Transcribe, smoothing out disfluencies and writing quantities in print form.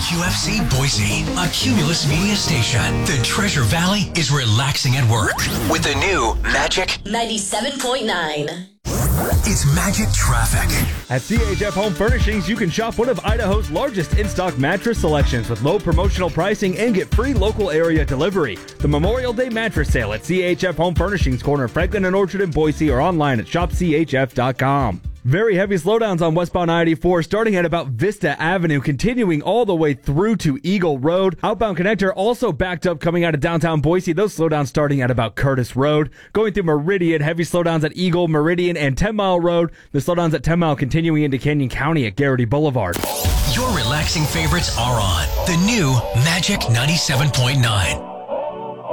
WQFC Boise, a Cumulus Media station. The Treasure Valley is relaxing at work with the new Magic 97.9. It's Magic Traffic. At CHF Home Furnishings, you can shop one of Idaho's largest in-stock mattress selections with low promotional pricing and get free local area delivery. The Memorial Day mattress sale at CHF Home Furnishings, corner of Franklin and Orchard in Boise, or online at shopchf.com. Very heavy slowdowns on westbound I-84 starting at about Vista Avenue, continuing all the way through to Eagle Road. Outbound connector also backed up coming out of downtown Boise. Those slowdowns starting at about Curtis Road. Going through Meridian, heavy slowdowns at Eagle, Meridian, and 10 Mile Road. The slowdowns at 10 Mile continuing into Canyon County at Garrity Boulevard. Your relaxing favorites are on the new Magic 97.9.